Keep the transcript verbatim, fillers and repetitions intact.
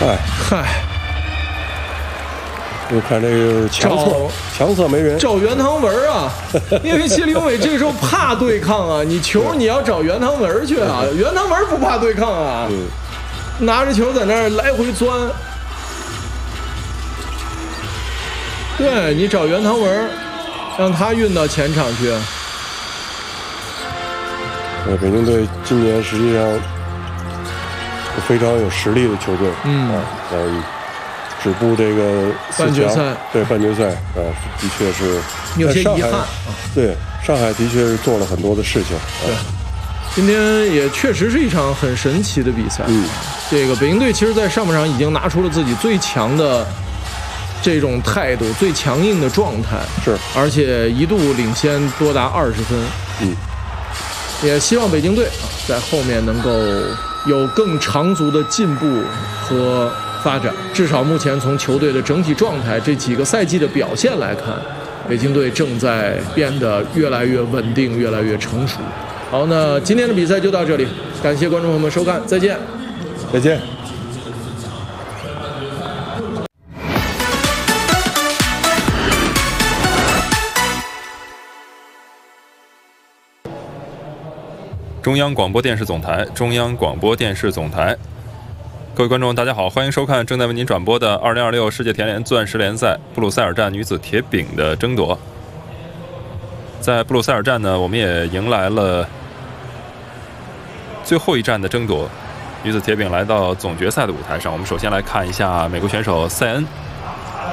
嗨嗨， 我看这个强侧强侧没人， 找袁唐文啊，因为谢灵伟这个时候怕对抗啊，你球你要找袁唐文去啊，袁唐文不怕对抗啊， 嗯， 拿着球在那儿来回钻。对你找袁唐文，让他运到前场去。 呃，北京队今年实际上非常有实力的球队， 嗯， 啊，呃，止步这个半决赛， 对半决赛，啊，的确是有些遗憾。 对，上海的确是做了很多的事情。 对，今天也确实是一场很神奇的比赛。 嗯， 这个北京队其实，在上半场已经拿出了自己最强的这种态度，最强硬的状态。 是， 而且一度领先多达二十分。 嗯， 也希望北京队啊，在后面能够有更长足的进步和发展。至少目前从球队的整体状态、这几个赛季的表现来看，北京队正在变得越来越稳定，越来越成熟。好，那今天的比赛就到这里，感谢观众朋友们收看，再见， 再见。 中央广播电视总台，中央广播电视总台，各位观众，大家好，欢迎收看正在为您转播的二零二六世界田联钻石联赛布鲁塞尔站女子铁饼的争夺。在布鲁塞尔站呢，我们也迎来了最后一站的争夺，女子铁饼来到总决赛的舞台上。我们首先来看一下美国选手塞恩